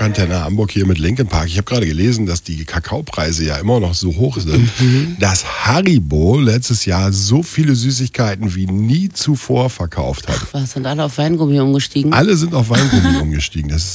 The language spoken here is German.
Antenne Hamburg hier mit Linkin Park. Ich habe gerade gelesen, dass die Kakaopreise ja immer noch so hoch sind, dass Haribo letztes Jahr so viele Süßigkeiten wie nie zuvor verkauft hat. Was, sind alle auf Weingummi umgestiegen? Alle sind auf Weingummi umgestiegen. Das ist